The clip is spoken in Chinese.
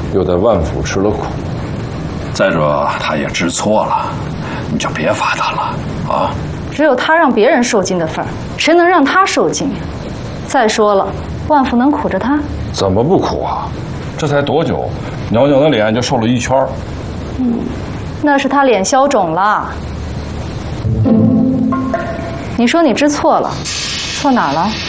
又在万府吃了苦。 再者，他也知错了，你就别罚他了啊！ 只有他让别人受尽的份儿，谁能让他受尽？再说了，万府能苦着他？ 怎么不苦啊？这才多久，娘娘的脸就瘦了1圈。 那是他脸消肿了。你说你知错了，错哪儿了？